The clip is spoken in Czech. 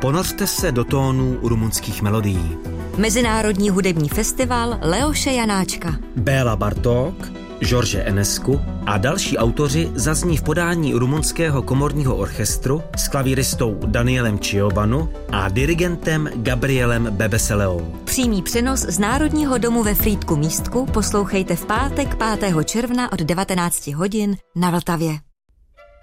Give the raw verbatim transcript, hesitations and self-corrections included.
ponořte se do tónů rumunských melodií. Mezinárodní hudební festival Leoše Janáčka. Béla Bartók, George Enescu a další autoři zazní v podání rumunského komorního orchestru s klavíristou Danielem Ciobanu a dirigentem Gabrielem Bebeseleou. Přímý přenos z Národního domu ve Frýdku Místku poslouchejte v pátek pátého června od devatenácti hodin na Vltavě.